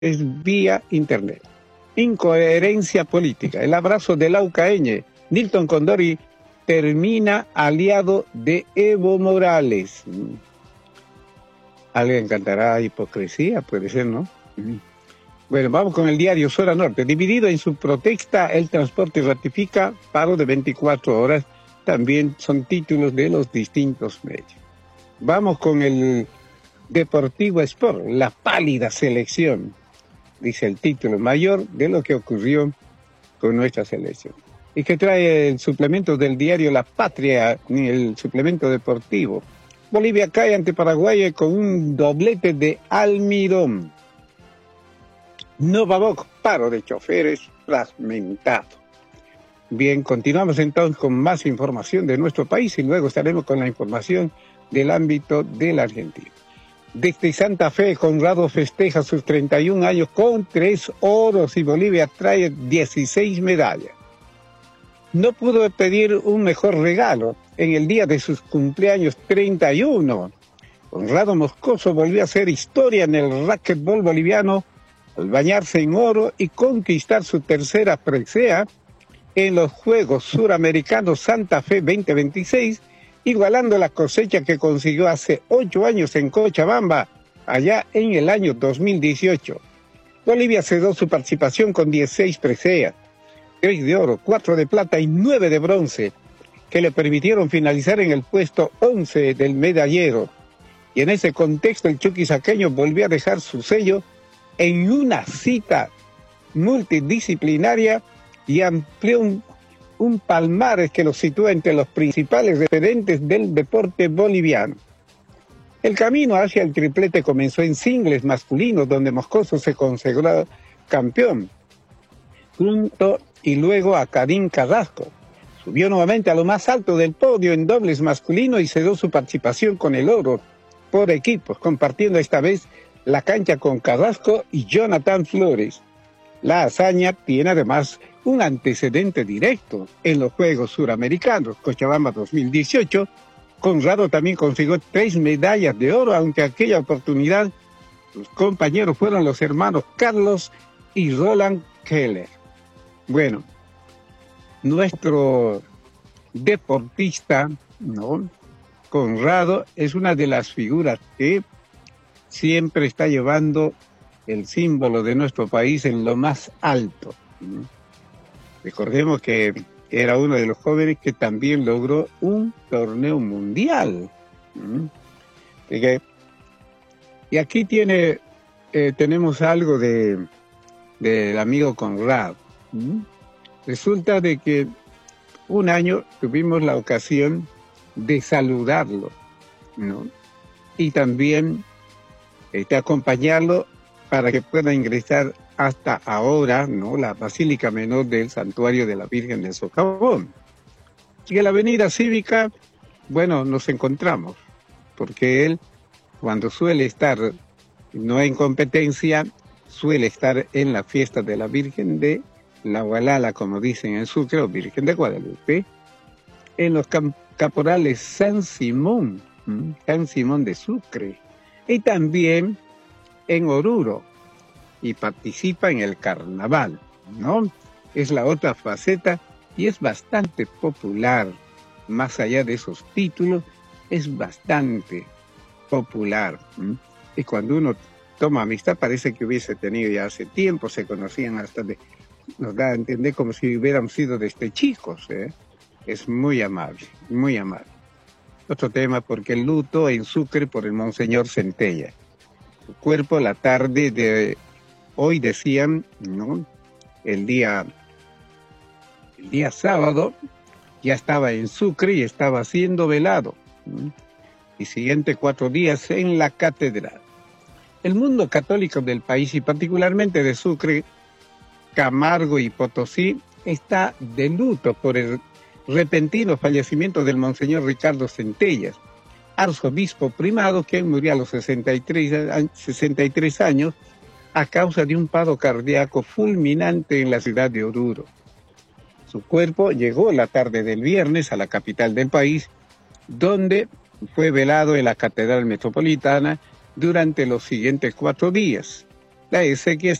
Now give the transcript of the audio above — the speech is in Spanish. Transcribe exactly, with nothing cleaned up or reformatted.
es vía internet. Incoherencia política. El abrazo del Aucaeñe. Nilton Condori termina aliado de Evo Morales. Alguien cantará hipocresía, puede ser, ¿no? Bueno, vamos con el diario Zona Norte. Dividido en su protesta, el transporte ratifica paro de veinticuatro horas. También son títulos de los distintos medios. Vamos con el Deportivo Sport, la pálida selección. Dice el título mayor de lo que ocurrió con nuestra selección. Y que trae el suplemento del diario La Patria, el suplemento deportivo. Bolivia cae ante Paraguay con un doblete de Almirón. Novaboc, paro de choferes fragmentado. Bien, continuamos entonces con más información de nuestro país y luego estaremos con la información del ámbito de la Argentina. Desde Santa Fe, Conrado festeja sus treinta y un años con tres oros y Bolivia trae dieciséis medallas. No pudo pedir un mejor regalo en el día de sus cumpleaños treinta y uno. Conrado Moscoso volvió a hacer historia en el racquetbol boliviano al bañarse en oro y conquistar su tercera presea en los Juegos Suramericanos Santa Fe veinte veintiséis, igualando la cosecha que consiguió hace ocho años en Cochabamba, allá en el año dos mil dieciocho. Bolivia cedió su participación con dieciséis preseas, tres de oro, cuatro de plata y nueve de bronce, que le permitieron finalizar en el puesto once del medallero. Y en ese contexto el chuquisaqueño volvió a dejar su sello en una cita multidisciplinaria y amplió un, un palmarés que lo sitúa entre los principales referentes del deporte boliviano. El camino hacia el triplete comenzó en singles masculinos, donde Moscoso se consagró campeón, junto y luego a Karim Carrasco. Subió nuevamente a lo más alto del podio en dobles masculino y cedió su participación con el oro por equipos, compartiendo esta vez la cancha con Carrasco y Jonathan Flores. La hazaña tiene además un antecedente directo en los Juegos Suramericanos, Cochabamba dos mil dieciocho. Conrado también consiguió tres medallas de oro, aunque aquella oportunidad sus compañeros fueron los hermanos Carlos y Roland Keller. Bueno, nuestro deportista, ¿no? Conrado es una de las figuras que siempre está llevando el símbolo de nuestro país en lo más alto. Recordemos que era uno de los jóvenes que también logró un torneo mundial. Y aquí tiene, eh, tenemos algo de del amigo Conrado. Resulta de que un año tuvimos la ocasión de saludarlo, ¿no? Y también de acompañarlo para que pueda ingresar hasta ahora, ¿no?, la Basílica Menor del Santuario de la Virgen del Socavón. Y en la Avenida Cívica, bueno, nos encontramos, porque él, cuando suele estar no en competencia, suele estar en la fiesta de la Virgen de la Gualala, como dicen en Sucre, o Virgen de Guadalupe, en los caporales San Simón, ¿m? San Simón de Sucre, y también en Oruro, y participa en el carnaval, ¿no? Es la otra faceta y es bastante popular. Más allá de esos títulos, es bastante popular. ¿m? Y cuando uno toma amistad, parece que hubiese tenido ya hace tiempo, se conocían hasta de, nos da a entender como si hubiéramos sido desde chicos, ¿eh? Es muy amable, muy amable. Otro tema, porque el luto en Sucre por el Monseñor Centella. Su cuerpo la tarde de hoy, decían, ¿no?, el día, el día sábado, ya estaba en Sucre y estaba siendo velado. ¿no? Y siguiente cuatro días en la catedral. El mundo católico del país, y particularmente de Sucre, Camargo y Potosí, está de luto por el repentino fallecimiento del Monseñor Ricardo Centellas, arzobispo primado, que murió a los sesenta y tres años a causa de un paro cardíaco fulminante en la ciudad de Oruro. Su cuerpo llegó la tarde del viernes a la capital del país, donde fue velado en la Catedral Metropolitana durante los siguientes cuatro días. La exequia